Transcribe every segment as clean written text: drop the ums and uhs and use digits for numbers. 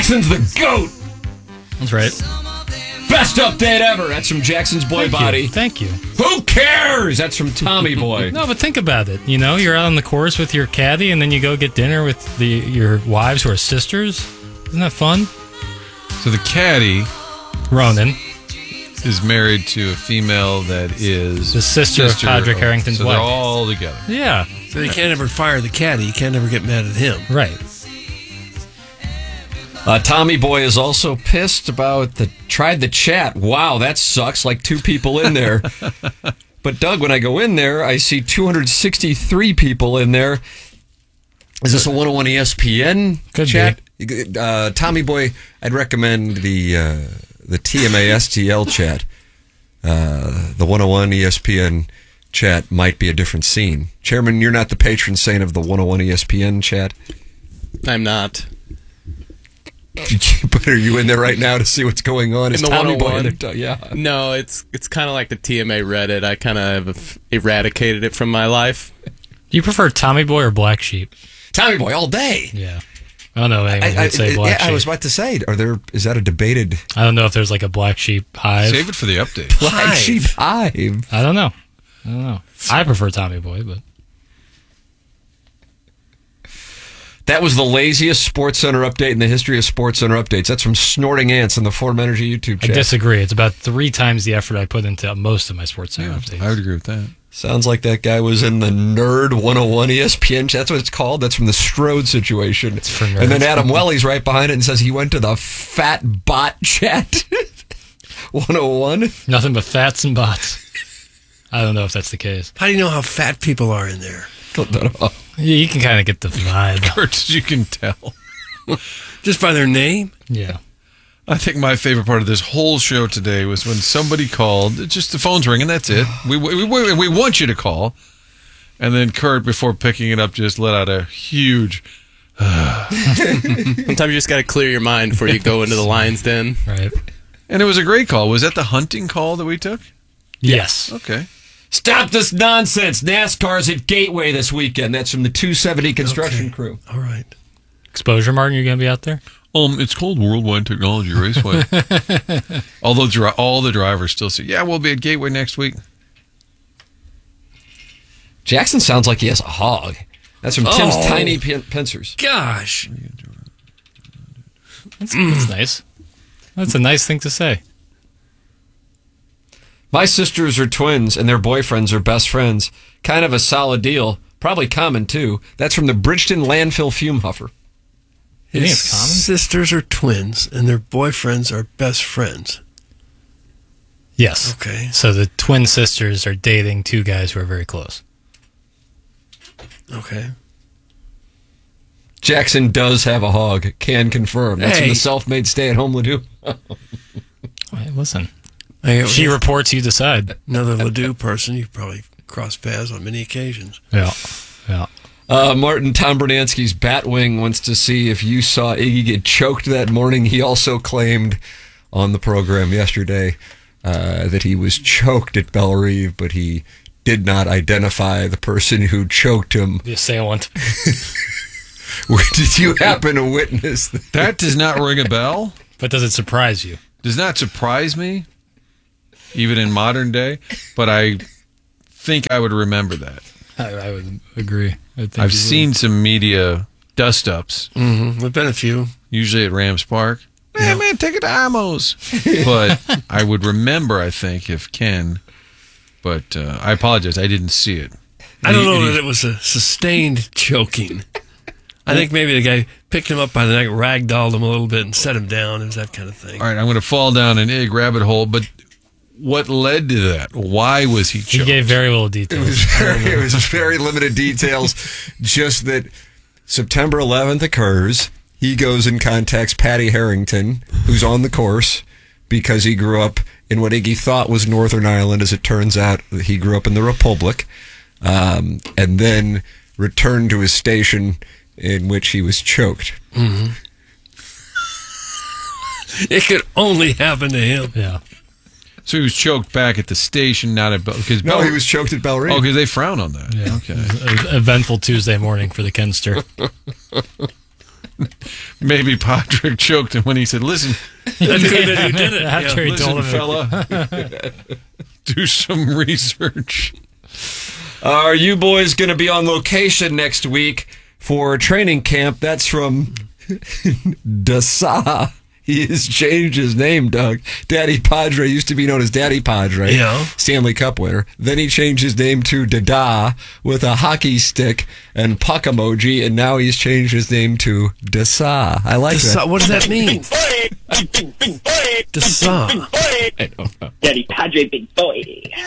Jackson's the GOAT. That's right. Best update ever. That's from Jackson's Boy Body. Thank you. Who cares? That's from Tommy Boy. No, but think about it. You know, you're out on the course with your caddy, and then you go get dinner with your wives who are sisters. Isn't that fun? So the caddy, Ronan, is married to a female that is the sister of Padraig Harrington's so wife. They're all together. Yeah. So you can't ever fire the caddy. You can't ever get mad at him. Right. Tommy Boy is also pissed about tried the chat. Wow, that sucks. Like 2 people in there. But Doug, when I go in there, I see 263 people in there. Is this a 101 ESPN chat? Tommy Boy, I'd recommend the TMA STL chat. The 101 ESPN chat might be a different scene. Chairman, you're not the patron saint of the 101 ESPN chat. I'm not. But are you in there right now to see what's going on? Is in the Tommy 101? Boy? Yeah. No, it's kind of like the TMA Reddit. I kind of have eradicated it from my life. Do you prefer Tommy Boy or Black Sheep? Tommy Boy all day. Yeah. I don't know. I'd say Black Sheep. I was about to say, is that a debated? I don't know if there's like a Black Sheep hive. Save it for the update. Black Sheep hive. I don't know. I prefer Tommy Boy, but that was the laziest Sports Center update in the history of Sports Center updates. That's from Snorting Ants on the Form Energy YouTube channel. I disagree. It's about 3 times the effort I put into most of my Sports Center updates. I would agree with that. Sounds like that guy was in the Nerd 101 ESPN. That's what it's called. That's from the Strode situation. It's for nerds. And then Adam Welly's right behind it and says he went to the Fat Bot Chat 101. Nothing but fats and bots. I don't know if that's the case. How do you know how fat people are in there? Yeah, you can kind of get the vibe. Kurt, you can tell. Just by their name? Yeah. I think my favorite part of this whole show today was when somebody called. Just the phone's ringing. That's it. We want you to call, and then Kurt, before picking it up, just let out a huge. Sometimes you just got to clear your mind before you go into the lion's den. Right. And it was a great call. Was that the hunting call that we took? Yes. Okay. Stop this nonsense. NASCAR's at Gateway this weekend. That's from the 270 construction crew. All right. Exposure, Martin, you're going to be out there? It's called Worldwide Technology Raceway. Although all the drivers still say, yeah, we'll be at Gateway next week. Jackson sounds like he has a hog. That's from Tim's Tiny Pincers. Gosh. That's nice. That's a nice thing to say. My sisters are twins, and their boyfriends are best friends. Kind of a solid deal. Probably common, too. That's from the Bridgeton Landfill Fume Huffer. His sisters are twins, and their boyfriends are best friends. Yes. Okay. So the twin sisters are dating 2 guys who are very close. Okay. Jackson does have a hog. Can confirm. That's from the self-made stay-at-home Ledoux. Wait, listen. She reports, you decide. Another Ledoux person, you probably cross paths on many occasions. Yeah. Yeah. Martin, Tom Bernansky's Batwing wants to see if you saw Iggy get choked that morning. He also claimed on the program yesterday that he was choked at Bellerive, but he did not identify the person who choked him. The assailant. Did you happen to witness that? That does not ring a bell. But does it surprise you? Does not surprise me, even in modern day, but I think I would remember that. I would agree. I've seen some media dust-ups. Mm-hmm. There've been a few. Usually at Rams Park. Man, take it to Amos. But I would remember, I think, if Ken. But I apologize. I didn't see it. I don't know that it was a sustained choking. I think maybe the guy picked him up by the neck, ragdolled him a little bit, and set him down. It was that kind of thing. All right, I'm going to fall down an egg rabbit hole, but what led to that? Why was he choked? He gave very little details. It was very limited details. Just that September 11th occurs. He goes and contacts Patty Harrington, who's on the course, because he grew up in what Iggy thought was Northern Ireland. As it turns out, he grew up in the Republic, and then returned to his station in which he was choked. Mm-hmm. It could only happen to him. Yeah. So he was choked back at the station, not at because No, he was choked at Bellerive. Oh, because they frown on that. Yeah. Okay. Eventful Tuesday morning for the Kenster. Maybe Patrick choked him when he said, "Listen, That's good that you did it. After he listen, told him, fella, do some research." Are you boys going to be on location next week for training camp? That's from Dasa. He has changed his name, Doug. Daddy Padre used to be known as Daddy Padre, Yeah. Stanley Cup winner. Then he changed his name to Dada with a hockey stick and puck emoji, and now he's changed his name to Dasa. I like that. What does that mean? Dasa. I don't know. Daddy Padre, big boy.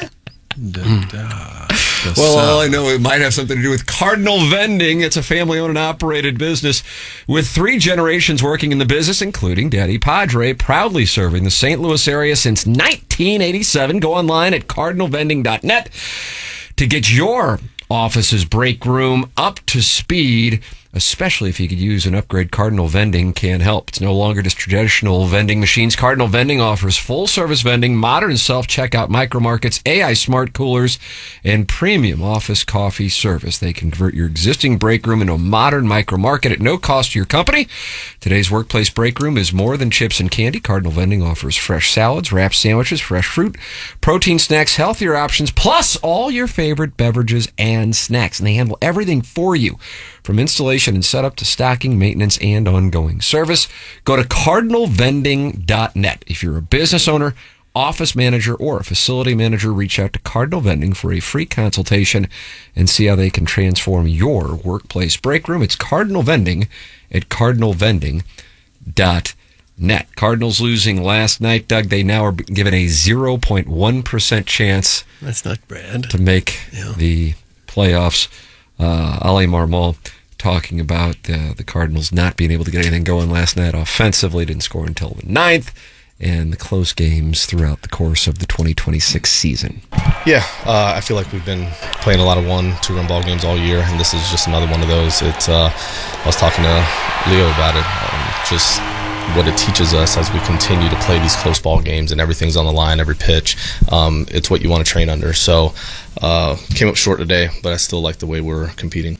Well, all I know, it might have something to do with Cardinal Vending. It's a family-owned and operated business with 3 generations working in the business, including Daddy Padre, proudly serving the St. Louis area since 1987. Go online at cardinalvending.net to get your office's break room up to speed, especially if you could use an upgrade. Cardinal Vending can help. It's no longer just traditional vending machines. Cardinal Vending offers full-service vending, modern self-checkout micro markets, AI smart coolers, and premium office coffee service. They convert your existing break room into a modern micro market at no cost to your company. Today's workplace break room is more than chips and candy. Cardinal Vending offers fresh salads, wrapped sandwiches, fresh fruit, protein snacks, healthier options, plus all your favorite beverages and snacks. And they handle everything for you, from installation and setup to stocking, maintenance, and ongoing service. Go to cardinalvending.net. If you're a business owner, office manager, or a facility manager, reach out to Cardinal Vending for a free consultation and see how they can transform your workplace break room. It's Cardinal Vending at cardinalvending.net. Cardinals losing last night, Doug. They now are given a 0.1% chance That's not bad. to make the playoffs. Ali Marmol talking about the Cardinals not being able to get anything going last night offensively. Didn't score until the 9th, and the close games throughout the course of the 2026 season. Yeah, I feel like we've been playing a lot of 1-2 run ball games all year, and this is just another one of those. It's I was talking to Leo about it, just what it teaches us as we continue to play these close ball games and everything's on the line, every pitch. It's what you want to train under. So came up short today, but I still like the way we're competing.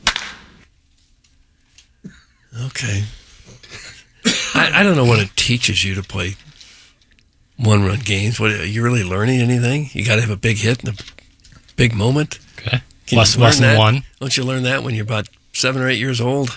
Okay. I don't know what it teaches you to play 1-run games. What, are you really learning anything? You got to have a big hit and a big moment. okay. Can you learn Lesson that? 1. Don't you learn that when you're about 7 or 8 years old?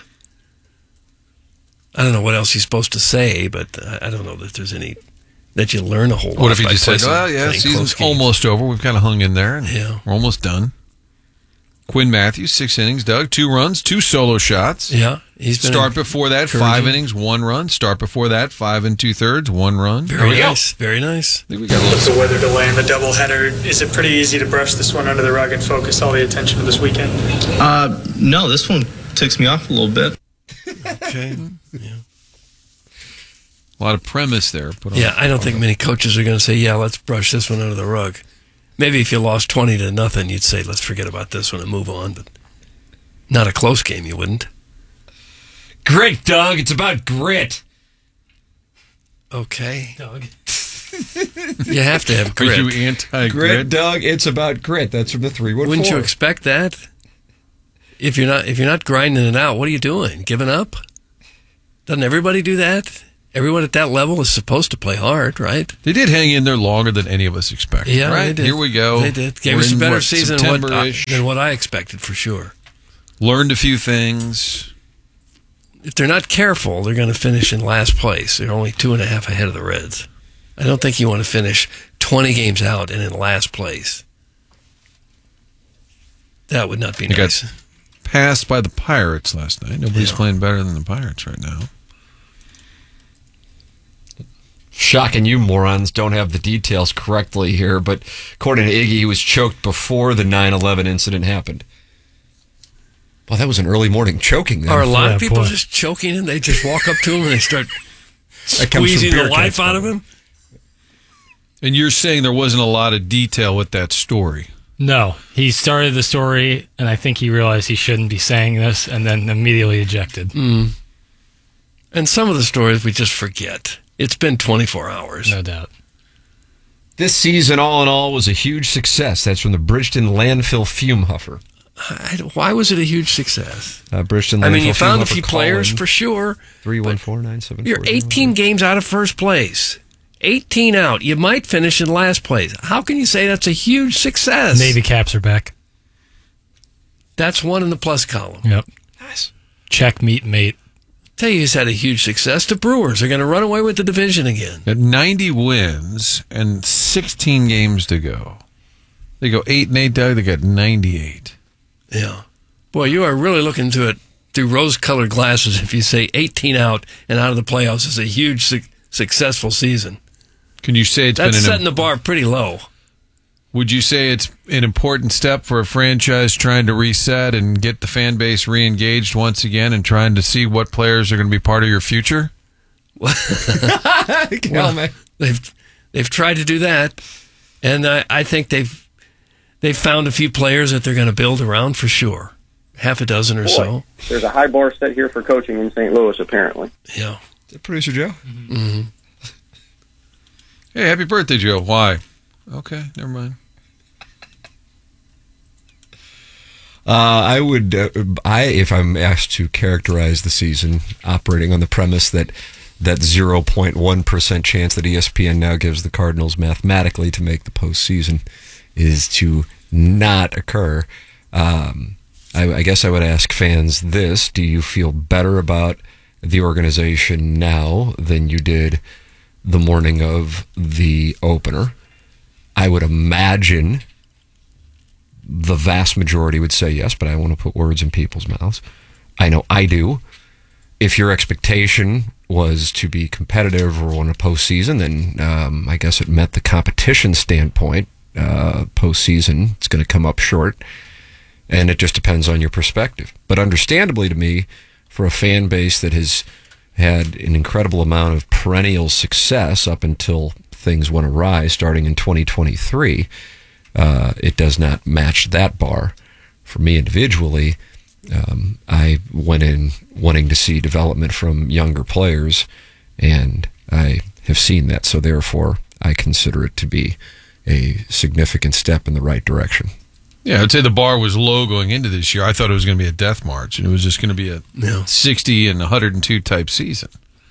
I don't know what else you're supposed to say, but I don't know that there's any that you learn a whole lot. What if you by just said, playing "Well, yeah, close season's games." almost over. We've kind of hung in there, and Yeah. we're almost done." Quinn Matthews, 6 innings. Doug, 2 runs, 2 solo shots. Yeah, he's been Start before that, 5 encouraging. innings, 1 run. Start before that, 5 2/3, 1 run. very nice. Very nice. I think we got a With little. the weather delay and the doubleheader, is it pretty easy to brush this one under the rug and focus all the attention to this weekend? No, this one ticks me off a little bit. Okay. A lot of premise there. Put on. Yeah, I don't think many coaches are going to say, "Yeah, let's brush this one under the rug." Maybe if you lost 20-0, you'd say, "Let's forget about this one and move on." But not a close game, you wouldn't. Grit, Doug. It's about grit. Okay, Doug. you have to have Are grit. you anti-grit? Grit, Doug. It's about grit. That's from the 314. Wouldn't you expect that? If you're not grinding it out, what are you doing? Giving up? Doesn't everybody do that? Everyone at that level is supposed to play hard, right? They did hang in there longer than any of us expected. Yeah, right? they did. Here we go. They did. Gave We're us a in, better what, season September-ish. than what I expected, for sure. Learned a few things. If they're not careful, they're going to finish in last place. They're only 2.5 ahead of the Reds. I don't think you want to finish 20 games out and in last place. That would not be They nice. got passed by the Pirates last night. Nobody's Yeah. playing better than the Pirates right now. Shocking you morons don't have the details correctly here, but according to Iggy, he was choked before the 9/11 incident happened. Well, that was an early morning choking then. Are a lot Yeah, of people boy. just choking him? They just walk up to him and they start That comes from squeezing the beer life cans, out of by the way. him? And you're saying there wasn't a lot of detail with that story. No, he started the story, and I think he realized he shouldn't be saying this, and then immediately ejected. And some of the stories we just forget. It's been 24 hours. No doubt. This season, all in all, was a huge success. That's from the Bridgeton Landfill Fume Huffer. Why was it a huge success? Bridgeton I mean, you Landfill found a Fume few Huffer players call-in, for sure. 314-974. You're 18 games out of first place. 18 out. You might finish in last place. How can you say that's a huge success? Navy caps are back. That's one in the plus column. Yep. Nice. Check, meet, mate. Tell you who's had a huge success. The Brewers are going to run away with the division again. At 90 wins and 16 games to go. They go 8-8, Doug. They got 98. Yeah. Boy, you are really looking to it through rose-colored glasses if you say 18 out and out of the playoffs is a huge successful season. Can you say it's That's been setting the bar pretty low. Would you say it's an important step for a franchise trying to reset and get the fan base re-engaged once again and trying to see what players are going to be part of your future? Well, they've tried to do that, and I think they've found a few players that they're going to build around for sure. Half a dozen or so. There's a high bar set here for coaching in St. Louis, apparently. Yeah. Is that Producer Joe? Mm-hmm. Hey, happy birthday, Joe. Why? Okay, never mind. I would, if I'm asked to characterize the season, operating on the premise that 0.1% chance that ESPN now gives the Cardinals mathematically to make the postseason is to not occur. I guess I would ask fans this: do you feel better about the organization now than you did the morning of the opener? I would imagine the vast majority would say yes, but I don't want to put words in people's mouths. I know I do. If your expectation was to be competitive or win a postseason, then I guess it met the competition standpoint. Postseason, it's going to come up short, and it just depends on your perspective. But understandably to me, for a fan base that has had an incredible amount of perennial success up until things went awry starting in 2023, it does not match that bar. For me individually, I went in wanting to see development from younger players, and I have seen that. So therefore, I consider it to be a significant step in the right direction. Yeah, I'd say the bar was low going into this year. I thought it was going to be a death march, and it was just going to be a 60 and 102 type season.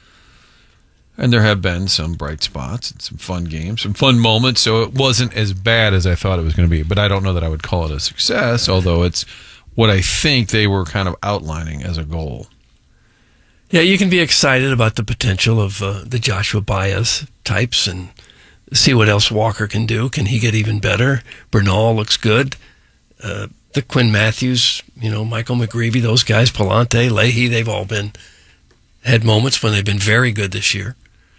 And there have been some bright spots and some fun games, some fun moments, so it wasn't as bad as I thought it was going to be. But I don't know that I would call it a success, although it's what I think they were kind of outlining as a goal. Yeah, you can be excited about the potential of the Joshua Baez types and see what else Walker can do. Can he get even better? Bernal looks good. The Quinn Matthews, Michael McGreevy, those guys, Palante, Leahy, they've all had moments when they've been very good this year.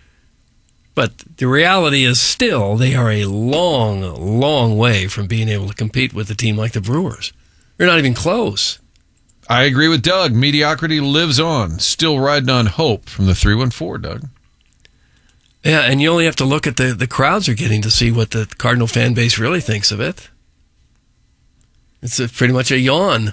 But the reality is still they are a long, long way from being able to compete with a team like the Brewers. They're not even close. I agree with Doug. Mediocrity lives on. Still riding on hope from the 314, Doug. Yeah, and you only have to look at the crowds are getting to see what the Cardinal fan base really thinks of it. It's pretty much a yawn.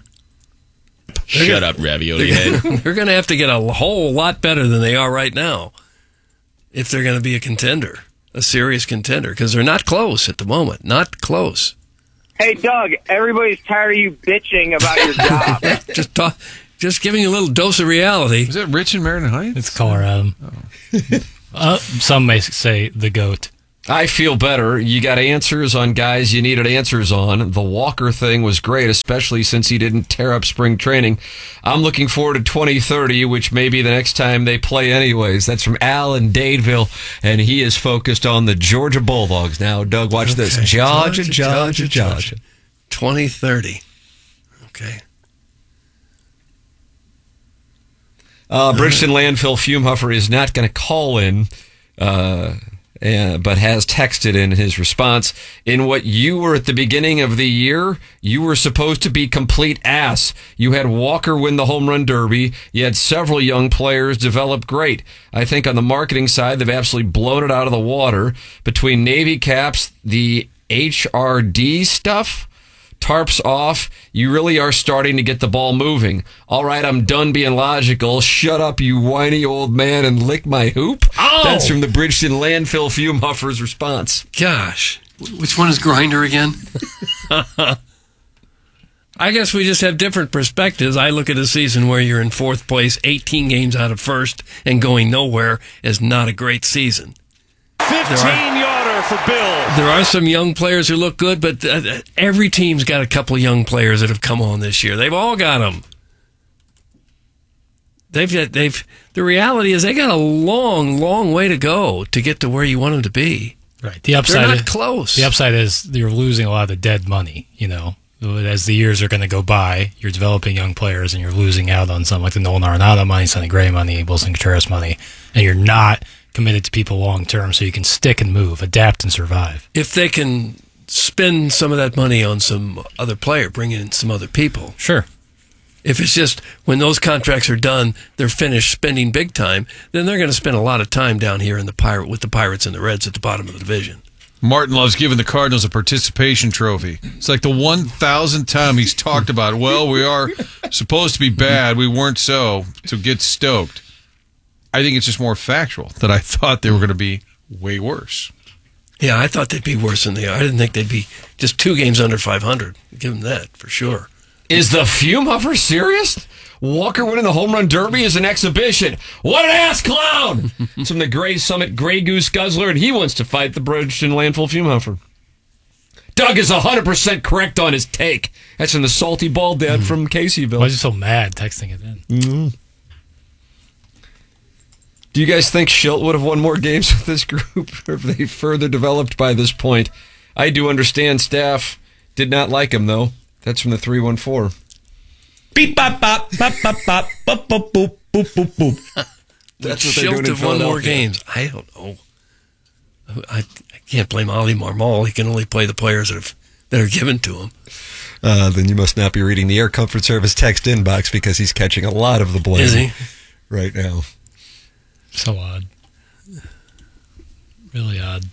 Shut up, ravioli head. They're going to have to get a whole lot better than they are right now if they're going to be a contender, a serious contender, because they're not close at the moment. Not close. Hey, Doug, everybody's tired of you bitching about your job. Just giving you a little dose of reality. Is that Rich in Meriden Heights? It's Colorado. Oh. Some may say the GOAT. I feel better. You got answers on guys you needed answers on. The Walker thing was great, especially since he didn't tear up spring training. I'm looking forward to 2030, which may be the next time they play anyways. That's from Al in Dadeville, and he is focused on the Georgia Bulldogs. Now, Doug, watch this. Georgia. 2030. Okay. Bridgeton Landfill Fume Huffer is not going to call in, but has texted in his response. In what you were at the beginning of the year, you were supposed to be complete ass. You had Walker win the home run derby. You had several young players develop great. I think on the marketing side, they've absolutely blown it out of the water. Between Navy caps, the HRD stuff, tarps off, you really are starting to get the ball moving. All right, I'm done being logical. Shut up, you whiny old man, and lick my hoop. Oh! That's from the Bridgeton Landfill Fume Huffer's response. Gosh. Which one is Grinder again? I guess we just have different perspectives. I look at a season where you're in fourth place, 18 games out of first, and going nowhere is not a great season. 15-yarder for Bill. There are some young players who look good, but every team's got a couple of young players that have come on this year. They've all got them. The reality is they got a long, long way to go to get to where you want them to be. Right. The upside They're not close. The upside is you're losing a lot of the dead money, As the years are going to go by, you're developing young players and you're losing out on something like the Nolan Arenado money, Sonny Gray money, Wilson Contreras money, and you're not committed to people long term so you can stick and move, adapt and survive. If they can spend some of that money on some other player, bring in some other people. Sure. If it's just when those contracts are done, they're finished spending big time, then they're going to spend a lot of time down here in with the Pirates and the Reds at the bottom of the division. Martin loves giving the Cardinals a participation trophy. It's like the 1,000th time he's talked about, well, we are supposed to be bad. We weren't so get stoked. I think it's just more factual that I thought they were going to be way worse. Yeah, I thought they'd be worse than they are. I didn't think they'd be just 2 games under 500. Give them that, for sure. Is the fume huffer serious? Walker winning the home run derby is an exhibition. What an ass clown! It's from the Gray Summit Gray Goose Guzzler, and he wants to fight the Bridgeton Landfill fume huffer. Doug is 100% correct on his take. That's from the Salty Bald Dad from Caseyville. Why is he so mad texting it in? Mm-hmm. Do you guys think Schilt would have won more games with this group, or if they further developed by this point? I do understand staff did not like him, though. That's from the 314. Beep, bop, bop, bop, bop, bop, bop, bop, boop, boop, boop, boop. That's what they're doing in Schilt have won more Philadelphia. games. I don't know. I can't blame Ollie Marmol. He can only play the players that are given to him. Then you must not be reading the Air Comfort Service text inbox because he's catching a lot of the blame. Is he? Right now. So odd. Really odd.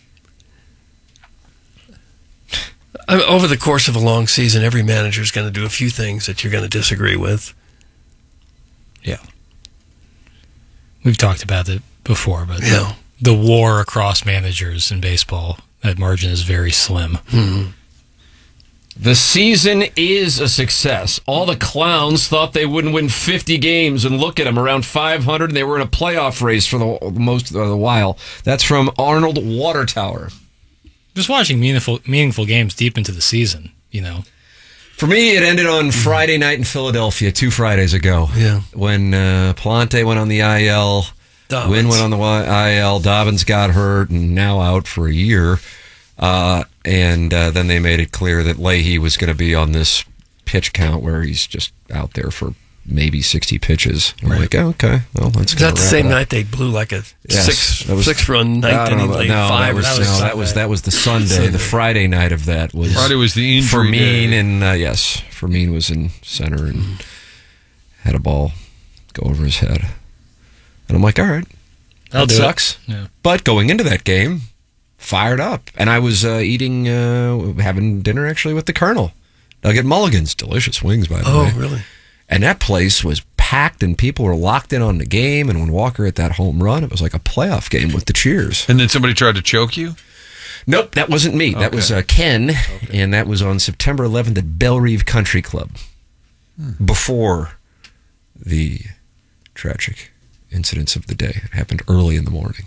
Over the course of a long season, every manager is going to do a few things that you're going to disagree with. Yeah. We've talked about it before, but Yeah. the war across managers in baseball, that margin is very slim. Mm-hmm. The season is a success. All the clowns thought they wouldn't win 50 games, and look at them, around 500, and they were in a playoff race for the most of the while. That's from Arnold Watertower. Just watching meaningful games deep into the season, For me, it ended on Friday night in Philadelphia 2 Fridays ago. Yeah. When Palante went on the IL, Dobbins. Wynn went on the IL, Dobbins got hurt and now out for a year. And then they made it clear that Leahy was going to be on this pitch count where he's just out there for maybe 60 pitches. I'm like, oh, okay, well, let's go. Is that the same night they blew like a six-run ninth inning lead? That was the Sunday. The Friday night of that was Friday was the injury Fermin, day. and yes, Fermin was in center and had a ball go over his head. And I'm like, all right, That'll that do it. sucks. Yeah. But going into that game, fired up, and I was having dinner actually with the Colonel. Nugget Mulligan's, delicious wings, by the way. Oh, really? And that place was packed, and people were locked in on the game. And when Walker hit that home run, it was like a playoff game with the cheers. And then somebody tried to choke you? Nope, that wasn't me. That was Ken, and that was on September 11th at Bellerive Country Club, before the tragic incidents of the day. It happened early in the morning.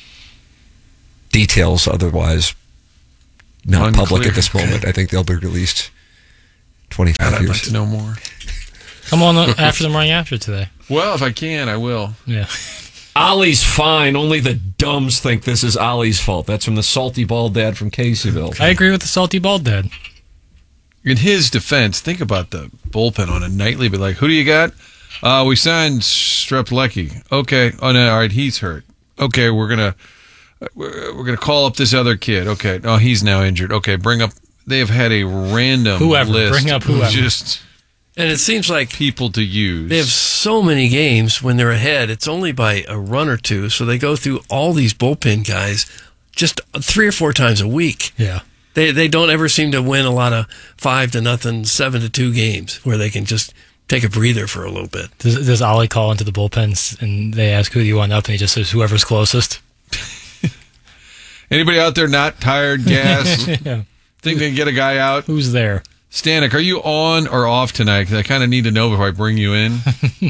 Details otherwise not public at this moment. I think they'll be released 25 God, I'd years. like to know more. Come on after the morning after today. Well, if I can, I will. Yeah. Ollie's fine. Only the dumbs think this is Ollie's fault. That's from the Salty Bald Dad from Caseyville. I agree with the Salty Bald Dad. In his defense, think about the bullpen on a nightly. Be like, who do you got? We signed Streplecki. Okay. Oh no. All right. He's hurt. Okay. We're gonna call up this other kid. Okay. Oh, he's now injured. Okay. Bring up. They have had a random list. Bring up whoever. Just And it seems like people to use. they have so many games when they're ahead. It's only by a run or two, so they go through all these bullpen guys just 3 or 4 times a week. Yeah. They don't ever seem to win a lot of 5-0, 7-2 games where they can just take a breather for a little bit. Does Ollie call into the bullpens and they ask who do you want up, and he just says whoever's closest? Anybody out there not tired, gassed? Yeah. Think they can get a guy out? Who's there? Stanek, are you on or off tonight? Because I kind of need to know before I bring you in.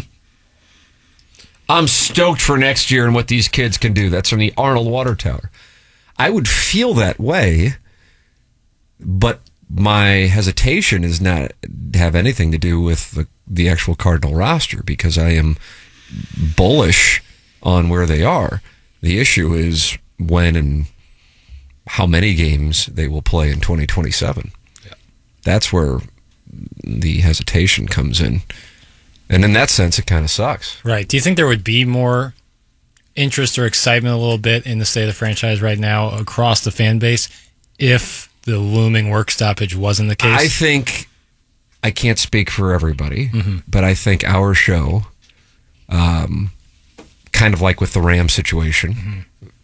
I'm stoked for next year and what these kids can do. That's from the Arnold Water Tower. I would feel that way, but my hesitation is not have anything to do with the actual Cardinal roster, because I am bullish on where they are. The issue is when and how many games they will play in 2027. Yeah. That's where the hesitation comes in. And in that sense, it kind of sucks. Right. Do you think there would be more interest or excitement a little bit in the state of the franchise right now across the fan base if the looming work stoppage wasn't the case? I think, I can't speak for everybody, but I think our show, kind of like with the Ram situation,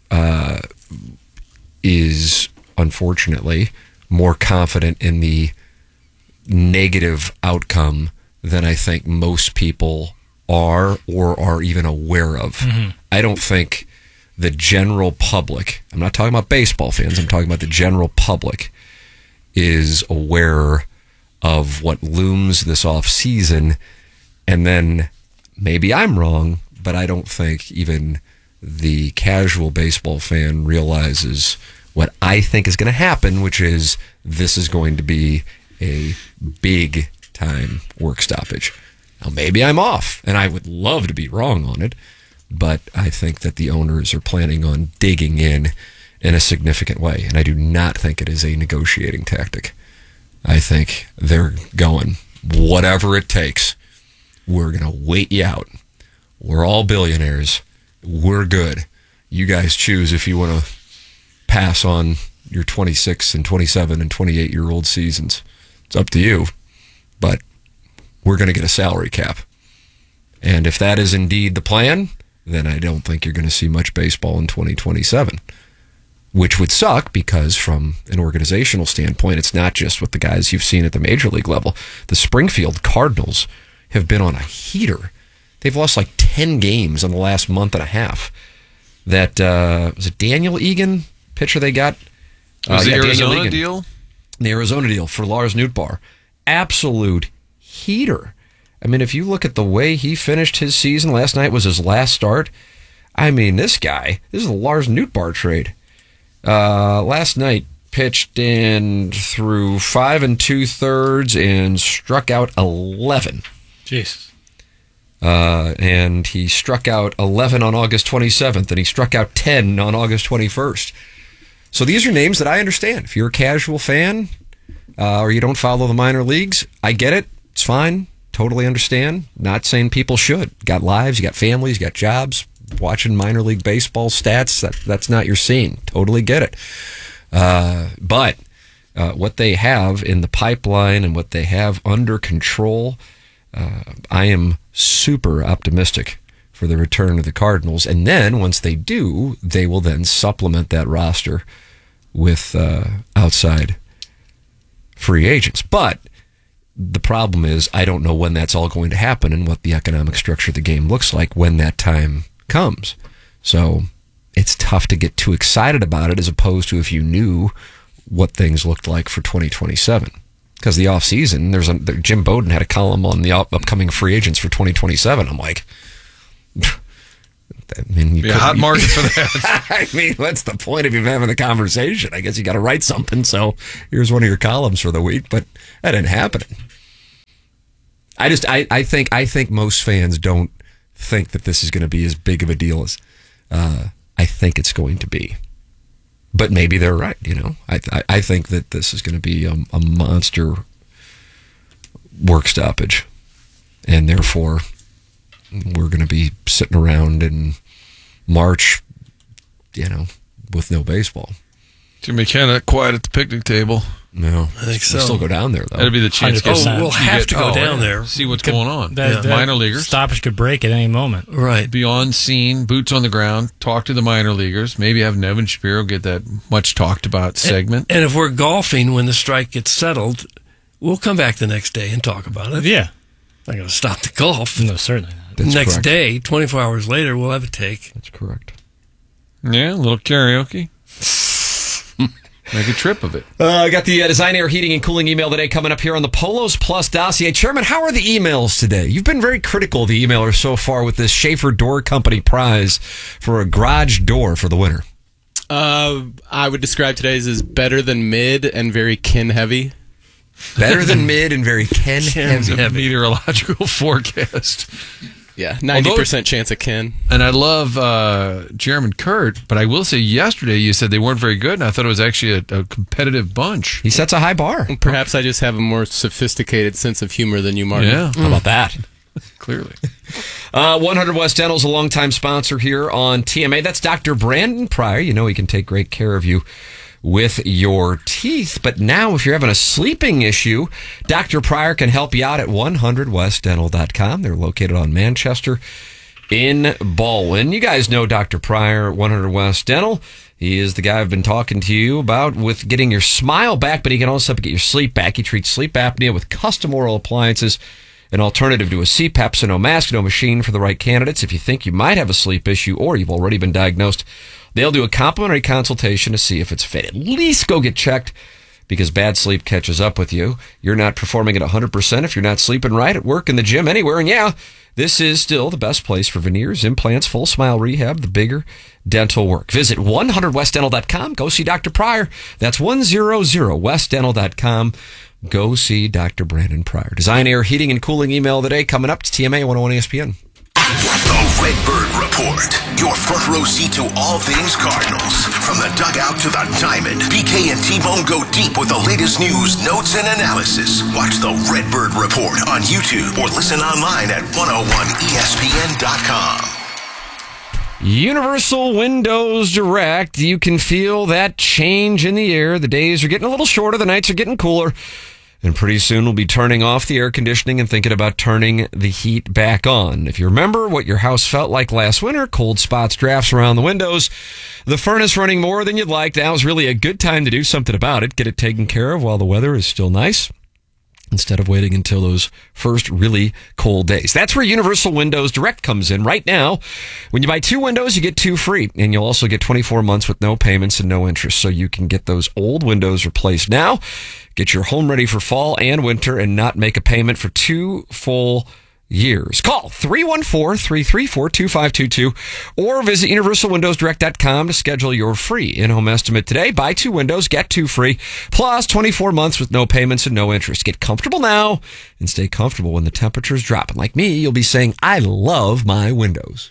is unfortunately more confident in the negative outcome than I think most people are or are even aware of. I don't think the general public, I'm not talking about baseball fans, I'm talking about the general public, is aware of what looms this off season. And then maybe I'm wrong, but I don't think even the casual baseball fan realizes what I think is going to happen, which is this is going to be a big time work stoppage. Now, maybe I'm off, and I would love to be wrong on it, but I think that the owners are planning on digging in a significant way, and I do not think it is a negotiating tactic. I think they're going, whatever it takes, we're going to wait you out. We're all billionaires. We're good. You guys choose if you want to pass on your 26 and 27 and 28-year-old seasons. It's up to you. But we're going to get a salary cap. And if that is indeed the plan, then I don't think you're going to see much baseball in 2027, which would suck because from an organizational standpoint, it's not just with the guys you've seen at the major league level. The Springfield Cardinals have been on a heater. They've lost like 10 games in the last month and a half. That, was it Daniel Egan, pitcher they got? Was the Arizona deal? The Arizona deal for Lars Nootbaar. Absolute heater. I mean, if you look at the way he finished his season, last night was his last start. I mean, this is the Lars Nootbaar trade. Last night pitched in through 5 2/3 and struck out 11. Jesus. And he struck out 11 on August 27th, and he struck out 10 on August 21st. So these are names that I understand. If you're a casual fan, or you don't follow the minor leagues, I get it. It's fine. Totally understand. Not saying people should. You got lives, you got families, you got jobs. Watching minor league baseball stats, that's not your scene. Totally get it. But what they have in the pipeline and what they have under control, I am super optimistic for the return of the Cardinals. And then once they do, they will then supplement that roster with outside free agents. But the problem is I don't know when that's all going to happen and what the economic structure of the game looks like when that time comes. So it's tough to get too excited about it as opposed to if you knew what things looked like for 2027. Because the offseason, Jim Bowden had a column on the upcoming free agents for 2027. I'm like, I mean, be a hot market for that. I mean, what's the point of even having the conversation? I guess you got to write something. So here's one of your columns for the week, but that didn't happen. I think most fans don't think that this is going to be as big of a deal as I think it's going to be. But maybe they're right. You know, I think that this is going to be a monster work stoppage, and therefore we're going to be sitting around in March, you know, with no baseball. Jim McKenna quiet at the picnic table. No, I think so. We'll still go down there though. That'd be the chance. We'll have to go down there. See what's going on. That minor leaguers. Stoppage could break at any moment. Right. Be on scene, boots on the ground, talk to the minor leaguers. Maybe have Nevin Shapiro get that much talked about segment. And if we're golfing when the strike gets settled, we'll come back the next day and talk about it. Yeah. Not going to stop the golf. No, certainly not. That's next correct. day, 24 hours later, we'll have a take. That's correct. Yeah, a little karaoke. Make a trip of it. I got the Design Air Heating and Cooling email today coming up here on the Polos Plus dossier. Chairman, how are the emails today? You've been very critical of the emailer so far with this Schaefer Door Company prize for a garage door for the winter. I would describe today's as better than mid and very kin heavy. Better than mid and very kin heavy. Meteorological forecast. Yeah, 90% chance of kin. And I love Jeremy and Kurt, but I will say yesterday you said they weren't very good, and I thought it was actually a competitive bunch. He sets a high bar. Perhaps I just have a more sophisticated sense of humor than you, Martin. Yeah. How about that? Clearly. 100 West Dental is a longtime sponsor here on TMA. That's Dr. Brandon Pryor. You know he can take great care of you with your teeth. But now if you're having a sleeping issue, Dr. Pryor can help you out at 100westdental.com. They're located on Manchester in Baldwin. You guys know Dr. Pryor at 100 West Dental. He is the guy I've been talking to you about with getting your smile back, but he can also get your sleep back. He treats sleep apnea with custom oral appliances, an alternative to a CPAP, so no mask, no machine for the right candidates. If you think you might have a sleep issue or you've already been diagnosed, they'll do a complimentary consultation to see if it's fit. At least go get checked because bad sleep catches up with you. You're not performing at 100% if you're not sleeping right at work, in the gym, anywhere. And yeah, this is still the best place for veneers, implants, full smile rehab, the bigger dental work. Visit 100westdental.com. Go see Dr. Pryor. That's 100westdental.com. Go see Dr. Brandon Pryor. Design Air Heating and Cooling email today coming up to TMA 101 ESPN. The Redbird Report, your front row seat to all things Cardinals. From the dugout to the diamond, BK and T-Bone go deep with the latest news, notes, and analysis. Watch the Redbird Report on YouTube or listen online at 101ESPN.com. Universal Windows Direct. You can feel that change in the air. The days are getting a little shorter. The nights are getting cooler. And pretty soon we'll be turning off the air conditioning and thinking about turning the heat back on. If you remember what your house felt like last winter, cold spots, drafts around the windows, the furnace running more than you'd like, now is really a good time to do something about it. Get it taken care of while the weather is still nice, instead of waiting until those first really cold days. That's where Universal Windows Direct comes in. Right now, when you buy 2 windows, you get 2 free. And you'll also get 24 months with no payments and no interest. So you can get those old windows replaced now, get your home ready for fall and winter, and not make a payment for 2 full years. Call 314-334-2522 or visit universalwindowsdirect.com to schedule your free in-home estimate today. Buy 2 windows, get 2 free, plus 24 months with no payments and no interest. Get comfortable now and stay comfortable when the temperatures drop. And like me, you'll be saying, I love my windows.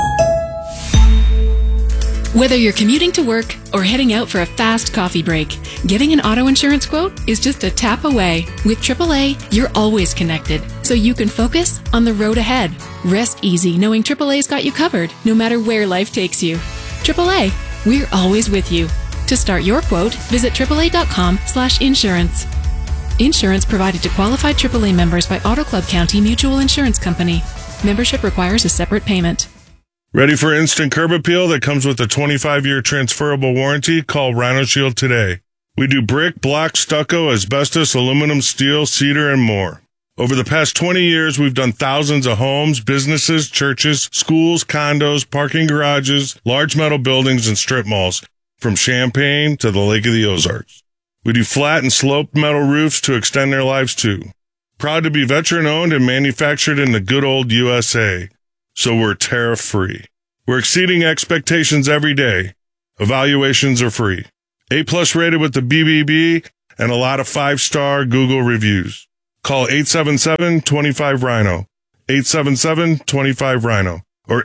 Whether you're commuting to work or heading out for a fast coffee break, getting an auto insurance quote is just a tap away. With AAA, you're always connected, so you can focus on the road ahead. Rest easy knowing AAA's got you covered, no matter where life takes you. AAA, we're always with you. To start your quote, visit AAA.com/insurance. Insurance provided to qualified AAA members by Auto Club County Mutual Insurance Company. Membership requires a separate payment. Ready for instant curb appeal that comes with a 25-year transferable warranty? Call Rhino Shield today. We do brick, block, stucco, asbestos, aluminum, steel, cedar, and more. Over the past 20 years, we've done thousands of homes, businesses, churches, schools, condos, parking garages, large metal buildings, and strip malls, from Champaign to the Lake of the Ozarks. We do flat and sloped metal roofs to extend their lives too. Proud to be veteran-owned and manufactured in the good old USA. So we're tariff-free. We're exceeding expectations every day. Evaluations are free. A+ rated with the BBB and a lot of 5-star Google reviews. Call 877-25-RHINO, 877-25-RHINO, or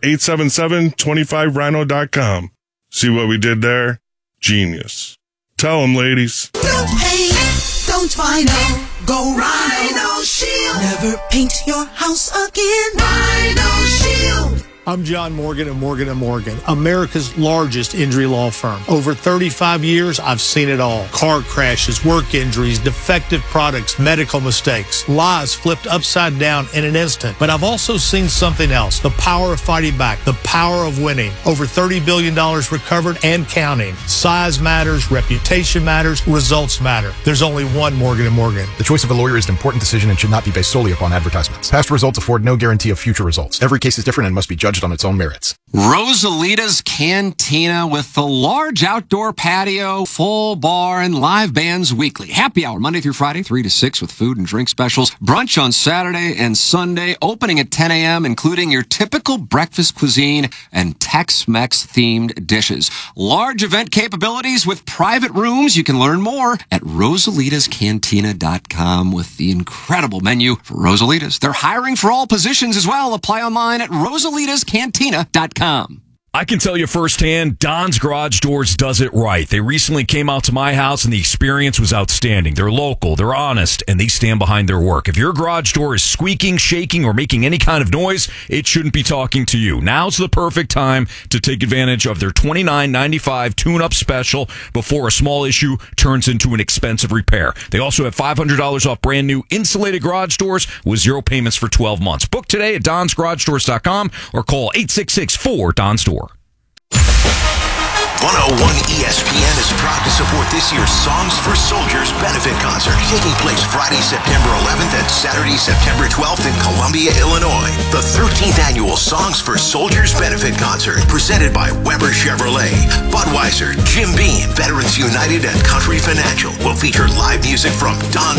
877-25rhino.com. See what we did there? Genius. Tell them, ladies. No pain, don't Rhino. Go Rhino Shield. Never paint your house again. Rhino Shield. I'm John Morgan of Morgan & Morgan, America's largest injury law firm. Over 35 years, I've seen it all. Car crashes, work injuries, defective products, medical mistakes, lives flipped upside down in an instant. But I've also seen something else, the power of fighting back, the power of winning. Over $30 billion recovered and counting. Size matters, reputation matters, results matter. There's only one Morgan & Morgan. The choice of a lawyer is an important decision and should not be based solely upon advertisements. Past results afford no guarantee of future results. Every case is different and must be judged on its own merits. Rosalita's Cantina with the large outdoor patio, full bar, and live bands weekly. Happy hour Monday through Friday, 3 to 6 with food and drink specials. Brunch on Saturday and Sunday, opening at 10 a.m., including your typical breakfast cuisine and Tex-Mex themed dishes. Large event capabilities with private rooms. You can learn more at rosalitascantina.com with the incredible menu for Rosalitas. They're hiring for all positions as well. Apply online at rosalitascantina.com. I can tell you firsthand, Don's Garage Doors does it right. They recently came out to my house, and the experience was outstanding. They're local, they're honest, and they stand behind their work. If your garage door is squeaking, shaking, or making any kind of noise, it shouldn't be talking to you. Now's the perfect time to take advantage of their $29.95 tune-up special before a small issue turns into an expensive repair. They also have $500 off brand new insulated garage doors with 0 payments for 12 months. Book today at donsgaragedoors.com or call 866-4-DONS-DOOR. 101 ESPN is proud to support this year's Songs for Soldiers benefit concert taking place Friday, September 11th and Saturday, September 12th in Columbia, Illinois. The 13th annual Songs for Soldiers benefit concert presented by Weber Chevrolet, Budweiser, Jim Beam, Veterans United, and Country Financial will feature live music from Don